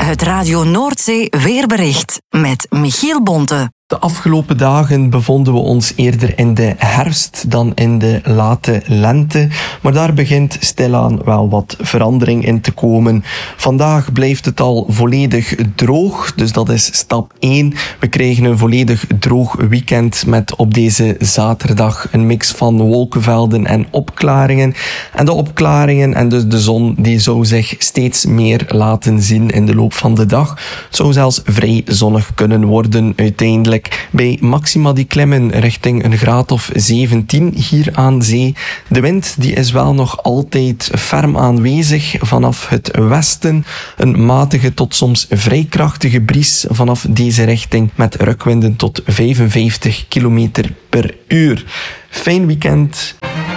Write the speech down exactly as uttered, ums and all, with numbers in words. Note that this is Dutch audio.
Het Radio Noordzee weerbericht met Michiel Bonte. De afgelopen dagen bevonden we ons eerder in de herfst dan in de late lente. Maar daar begint stilaan wel wat verandering in te komen. Vandaag blijft het al volledig droog, dus dat is stap één. We krijgen een volledig droog weekend met op deze zaterdag een mix van wolkenvelden en opklaringen. En de opklaringen en dus de zon die zou zich steeds meer laten zien in de loop van de dag. Het zou zelfs vrij zonnig kunnen worden uiteindelijk. Bij maxima die klimmen richting een graad of zeventien hier aan zee. De wind die is wel nog altijd ferm aanwezig vanaf het westen. Een matige tot soms vrij krachtige bries vanaf deze richting met rukwinden tot vijfenvijftig kilometer per uur. Fijn weekend.